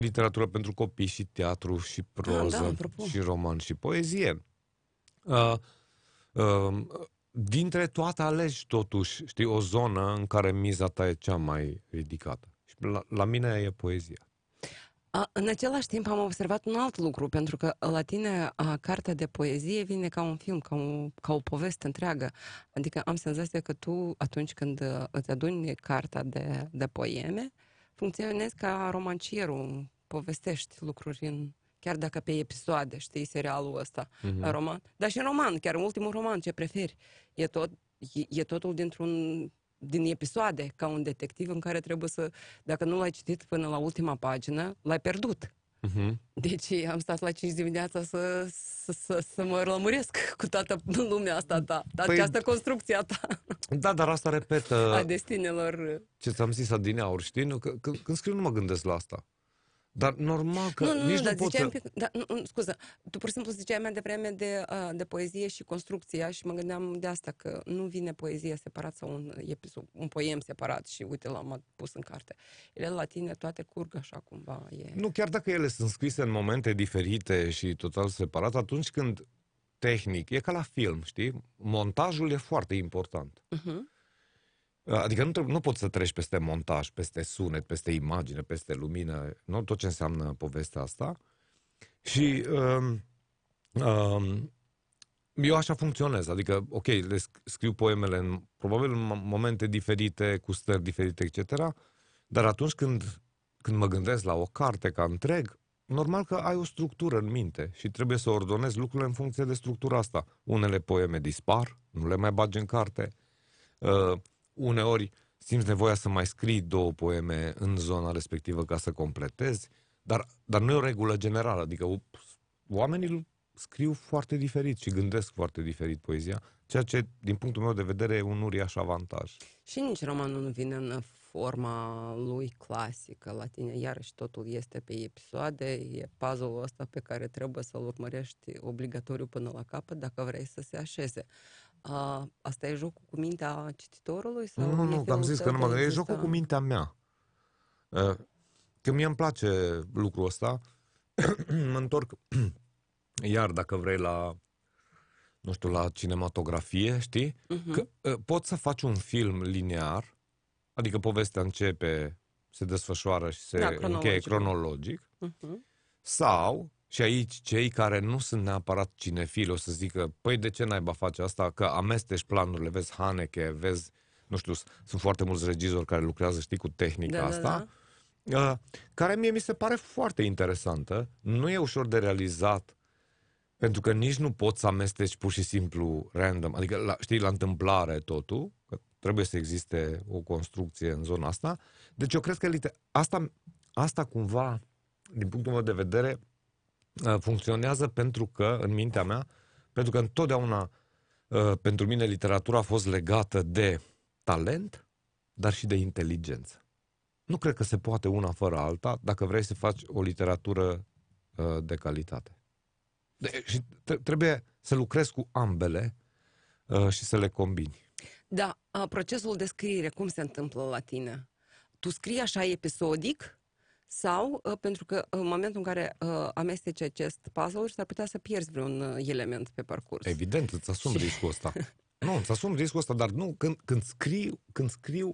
literatură pentru copii și teatru și Da, proză apropo. și roman și poezie. Uh, uh, Dintre toate alegi totuși, știi, o zonă în care miza ta e cea mai ridicată. Și la mine e poezia. În același timp am observat un alt lucru, pentru că la tine cartea de poezie vine ca un film, ca o poveste întreagă. Adică am senzația că tu, atunci când îți aduni cartea de poeme, funcționezi ca romancierul, povestești lucruri chiar dacă pe episoade, știi, serialul ăsta, Mhm. roman. Dar și în roman, chiar ultimul roman, ce preferi? E totul din episoade, ca un detectiv în care trebuie să, dacă nu l-ai citit până la ultima pagină, l-ai pierdut. Mhm. Deci am stat la 5 dimineața să mă lămuresc cu toată lumea asta ta, Păi, această construcție a ta, da, dar asta a repetă destinelor. ce ți-am zis adineauri, știi? Când scriu nu mă gândesc la asta. Dar normal că nici nu Dar pot ziceai un să... pic, scuză, tu pur și simplu ziceai mai devreme de poezie și construcția și mă gândeam de asta, că nu vine poezia separat sau un poem separat și uite l-am pus în carte. Ele la tine toate curg așa cumva. Nu, chiar dacă ele sunt scrise în momente diferite și total separat, atunci când tehnic, e ca la film, știi? Montajul e foarte important. Uh-huh. Adică nu poți să treci peste montaj, peste sunet, peste imagine, peste lumină, nu? Tot ce înseamnă povestea asta. Și eu așa funcționez, adică, ok, le scriu poemele probabil în momente diferite, cu stări diferite, etc., dar atunci când mă gândesc la o carte ca întreg, normal că ai o structură în minte și trebuie să ordonezi lucrurile în funcție de structura asta. Unele poeme dispar, nu le mai bagi în carte, uneori simți nevoia să mai scrii 2 poeme în zona respectivă ca să completezi, dar nu e o regulă generală, adică oamenii scriu foarte diferit și gândesc foarte diferit poezia, ceea ce, din punctul meu de vedere, e un uriaș avantaj. Și nici romanul nu vine în forma lui clasică. La tine, iarăși, totul este pe episoade, e puzzle-ul ăsta pe care trebuie să-l urmărești obligatoriu până la capăt dacă vrei să se așeze. Asta e jocul cu mintea cititorului sau e Nu, că am felul zis că tău nu de a mă... E jocul cu exista? mintea mea. Că mie îmi place lucrul ăsta. Mă întorc iar, dacă vrei, nu știu, la cinematografie, știi? Că poți să faci un film linear, adică povestea începe, se desfășoară și Da, se încheie cronologic. cronologic, Mhm. sau, și aici cei care nu sunt neapărat cinefili o să zică, păi de ce naiba face asta? Că amesteci planurile, vezi Haneke, vezi, nu știu, sunt foarte mulți regizori care lucrează, știi, cu tehnica Da, da, asta, da. care mie mi se pare foarte interesantă, nu e ușor de realizat, pentru că nici nu poți să amesteci pur și simplu random, adică, știi, la întâmplare totul, că trebuie să existe o construcție în zona asta. Deci eu cred că asta cumva, din punctul meu de vedere, funcționează pentru că, în mintea mea, pentru că întotdeauna, pentru mine, literatura a fost legată de talent, dar și de inteligență. Nu cred că se poate una fără alta dacă vrei să faci o literatură de calitate. Și trebuie să lucrezi cu ambele și să le combini. Da, procesul de scriere, cum se întâmplă la tine? Tu scrii așa episodic sau pentru că în momentul în care amesteci acest puzzle s-ar putea să pierzi vreun element pe parcurs? Evident, îți asumi riscul ăsta. Nu, îți asumi riscul ăsta, dar nu, când scriu,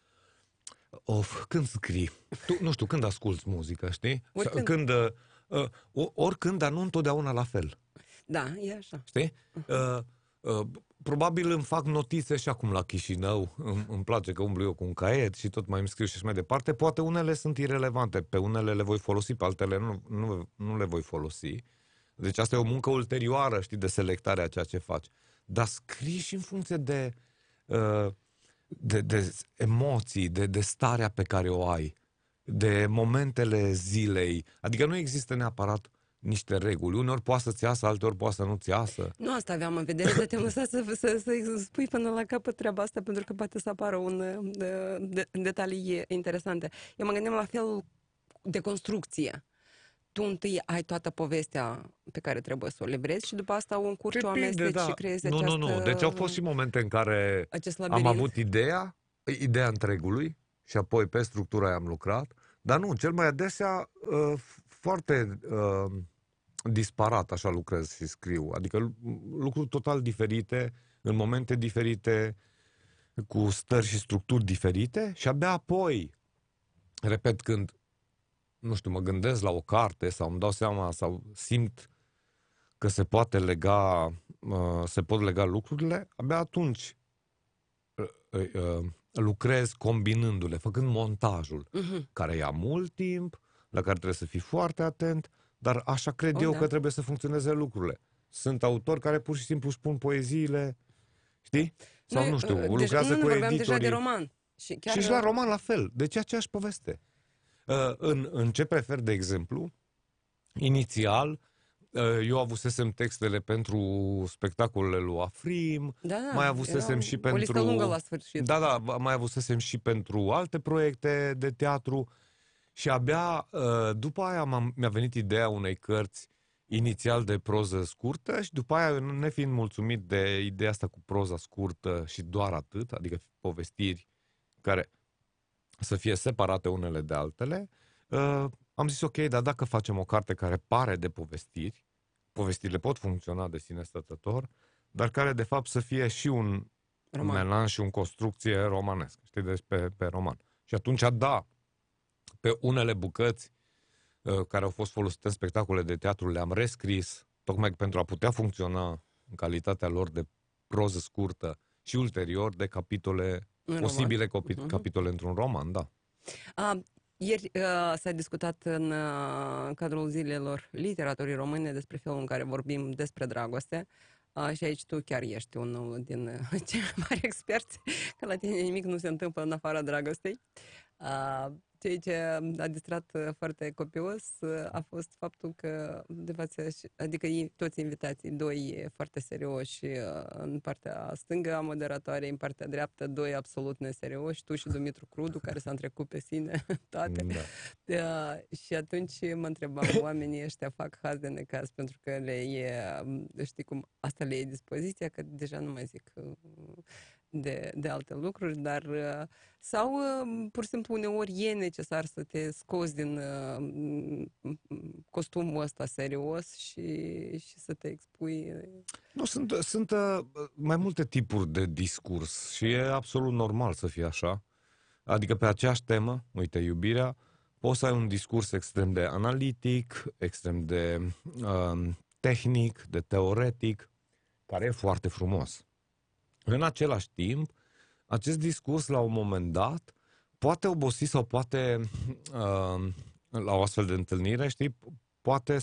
când scrii? Tu, nu știu, când asculți muzică, știi? Oricând. Când, oricând, dar nu întotdeauna la fel. Da, e așa. Știi? Probabil îmi fac notițe și acum la Chișinău, îmi place că umblu eu cu un caiet și tot mai îmi scriu și așa mai departe. Poate unele sunt irelevante, pe unele le voi folosi, pe altele nu le voi folosi. Deci asta e o muncă ulterioară, știi, de selectare a ceea ce faci. Dar scrii și în funcție de emoții, de starea pe care o ai, de momentele zilei. Adică nu există neapărat niște reguli. Uneori poate să-ți iasă, alteori poate să nu-ți iasă. Nu asta aveam în vedere, dar te-am lăsat să spui până la capăt treaba asta, pentru că poate să apară detalii interesante. Eu mă gândeam la felul de construcție. Tu întâi ai toată povestea pe care trebuie să o livrezi și după asta o încurci, o amesteci și creezi Nu. Deci au fost și momente în care acest am labirint. avut ideea întregului și apoi pe structura aia am lucrat, Dar nu, cel mai adesea foarte disparat așa lucrez și scriu. Adică lucruri total diferite, în momente diferite, cu stări și structuri diferite și abia apoi, repet, când, nu știu, mă gândesc la o carte sau îmi dau seama sau simt că se poate lega, se pot lega lucrurile, abia atunci lucrez combinându-le, făcând montajul, care ia mult timp, la care trebuie să fii foarte atent, dar așa cred eu că trebuie să funcționeze lucrurile. Sunt autori care pur și simplu își pun poeziile, știi? Sau nu știu, lucrează cu editorii. Deja de roman. Și la roman la fel, deci aceeași poveste. În Ce prefer, de exemplu, inițial, eu avusesem textele pentru spectacolele lui Afrim, mai avusesem și pentru... O listă lungă la sfârșit. Da, mai avusesem și pentru alte proiecte de teatru și abia după aia mi-a venit ideea unei cărți inițial de proză scurtă și după aia, nefiind mulțumit de ideea asta cu proza scurtă și doar atât, adică povestiri care să fie separate unele de altele, am zis ok, dar dacă facem o carte care pare de povestiri, povestirile pot funcționa de sine stătător, dar care de fapt să fie și un melanj și o construcție romanescă, știi, deci pe roman. Și atunci, da, pe unele bucăți care au fost folosite în spectacole de teatru le-am rescris, tocmai pentru a putea funcționa în calitatea lor de proză scurtă și ulterior de capitole, posibile capitole într-un roman, da. Ieri s-a discutat în cadrul zilelor literaturii române despre felul în care vorbim despre dragoste și aici tu chiar ești unul din cei mai mari experți, că la tine nimic nu se întâmplă în afara dragostei. Ceea ce a distrat foarte copios a fost faptul că de față, adică toți invitații, doi foarte serioși în partea stângă a moderatoarei, în partea dreaptă, doi absolut neserioși, tu și Dumitru Crudu, care s-a întrecut pe sine toate. Da. Și atunci mă întrebam, oamenii ăștia fac haz de necaz pentru că le e, știi cum, asta le e dispoziția, că deja nu mai zic de alte lucruri, dar sau pur și simplu uneori e necesar să te scoți din costumul ăsta serios și să te expui. Nu, sunt mai multe tipuri de discurs și e absolut normal să fie așa. Adică pe aceeași temă, uite, iubirea, poți să ai un discurs extrem de analitic, extrem de tehnic, de teoretic, care e foarte frumos. În același timp, acest discurs, la un moment dat, poate obosi sau poate, la o astfel de întâlnire, știi, poate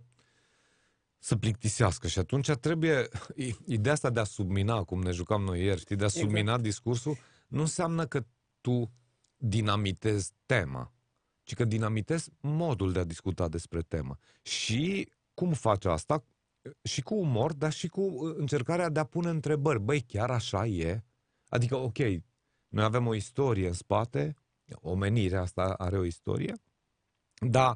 să plictisească. Și atunci trebuie, ideea asta de a submina, cum ne jucam noi ieri, știi, de a submina discursul, nu înseamnă că tu dinamitezi tema, ci că dinamitezi modul de a discuta despre temă. Și cum faci asta? Și cu umor, dar și cu încercarea de a pune întrebări. Băi, chiar așa e? Adică, ok, noi avem o istorie în spate, omenirea asta are o istorie, dar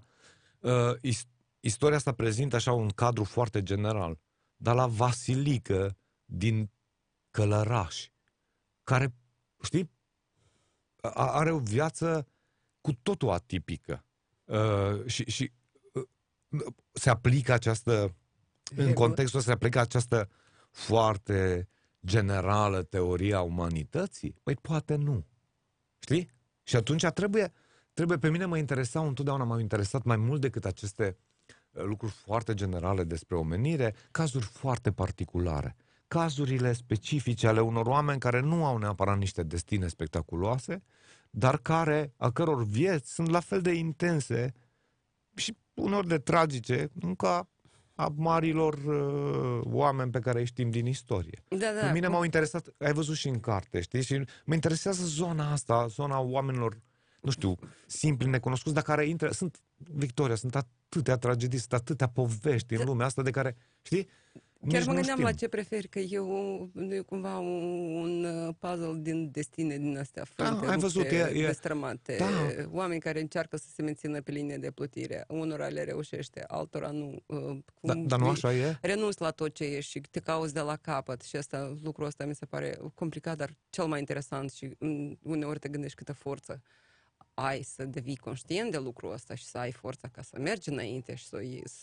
istoria asta prezintă așa un cadru foarte general. Dar la Vasilică din Călăraș, care, știi, are o viață cu totul atipică. Și se aplică această... În contextul ăsta se aplică această foarte generală teorie a umanității? Păi poate nu. Știi? Și atunci trebuie pe mine întotdeauna m-au interesat mai mult decât aceste lucruri foarte generale despre omenire, cazuri foarte particulare. Cazurile specifice ale unor oameni care nu au neapărat niște destine spectaculoase, dar a căror vieți sunt la fel de intense și uneori de tragice, ca a marilor oameni pe care îi știm din istorie. Da. Pe mine m-au interesat, ai văzut și în carte, știi? Și mă interesează zona asta, zona oamenilor, nu știu, simpli, necunoscuți, dar care intră, Victoria, sunt atâtea tragedii, sunt atâtea povești în lumea asta de care, știi? Chiar mă gândeam la ce preferi, că eu e cumva un puzzle din destine din astea foarte ai văzut, destrămate. Da. Oameni care încearcă să se mențină pe linie de plutire. Unora le reușește, altora nu. Dar nu așa e? Renunți la tot ce ești și te cauți de la capăt. Și lucrul ăsta mi se pare complicat, dar cel mai interesant și uneori te gândești câtă forță ai să devii conștient de lucrul ăsta și să ai forța ca să mergi înainte și